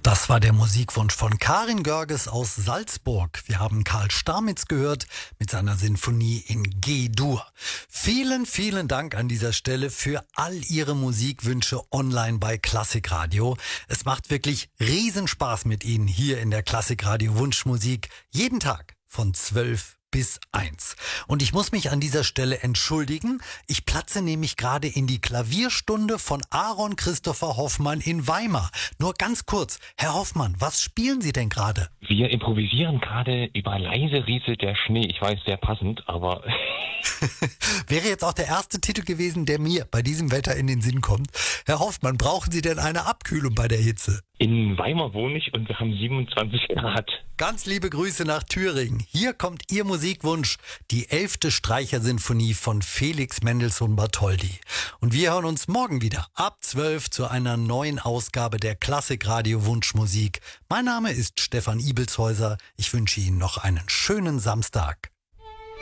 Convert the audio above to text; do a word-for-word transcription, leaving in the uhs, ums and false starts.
Das war der Musikwunsch von Karin Görges aus Salzburg. Wir haben Karl Stamitz gehört mit seiner Sinfonie in G-Dur. Vielen, vielen Dank an dieser Stelle für all Ihre Musikwünsche online bei Klassikradio. Es macht wirklich Riesenspaß mit Ihnen hier in der Klassikradio Wunschmusik. Jeden Tag von zwölf bis eins. Und ich muss mich an dieser Stelle entschuldigen. Ich platze nämlich gerade in die Klavierstunde von Aaron Christopher Hoffmann in Weimar. Nur ganz kurz, Herr Hoffmann, was spielen Sie denn gerade? Wir improvisieren gerade über leise rieselt der Schnee. Ich weiß, sehr passend, aber... Wäre jetzt auch der erste Titel gewesen, der mir bei diesem Wetter in den Sinn kommt. Herr Hoffmann, brauchen Sie denn eine Abkühlung bei der Hitze? In Weimar wohne ich und wir haben siebenundzwanzig Grad. Ganz liebe Grüße nach Thüringen. Hier kommt Ihr Musikwunsch, die elfte Streichersinfonie von Felix Mendelssohn Bartholdy. Und wir hören uns morgen wieder ab zwölf zu einer neuen Ausgabe der Klassikradio Wunschmusik. Mein Name ist Stefan Ibelshäuser. Ich wünsche Ihnen noch einen schönen Samstag.